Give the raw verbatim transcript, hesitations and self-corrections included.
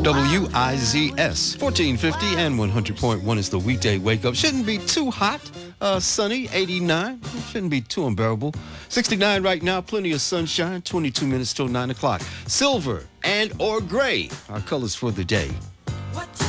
W I Z S, fourteen fifty and one hundred point one is the weekday wake up. Shouldn't be too hot. Uh, sunny, eighty-nine. Shouldn't be too unbearable. sixty-nine right now, plenty of sunshine. twenty-two minutes till nine o'clock. Silver and or gray, our colors for the day.